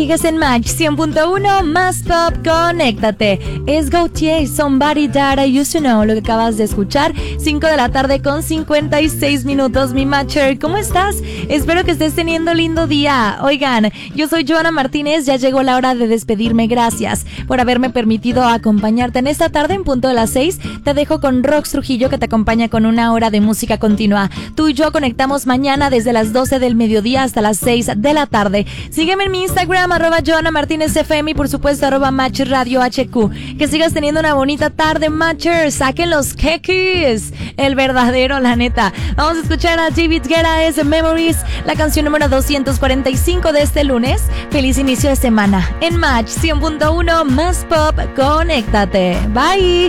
sigues en Match 100.1 más pop, conéctate. Es Gautier, Somebody That I Used to Know, lo que acabas de escuchar. 5 de la tarde con 56 minutos, mi Matcher. ¿Cómo estás? Espero que estés teniendo lindo día. Oigan, yo soy Joana Martínez, ya llegó la hora de despedirme. Gracias por haberme permitido acompañarte en esta tarde en punto de las 6. Te dejo con Rox Trujillo, que te acompaña con una hora de música continua. Tú y yo conectamos mañana desde las 12 del mediodía hasta las 6 de la tarde. Sígueme en mi Instagram, @JoanaMartinezFM, y por supuesto @Match Radio HQ. Que sigas teniendo una bonita tarde, Matcher. Saquen los kekis, el verdadero, la neta. Vamos a escuchar a David Guetta, es Memories, la canción número 245 de este lunes. Feliz inicio de semana en Match 100.1 más pop, conéctate. Bye.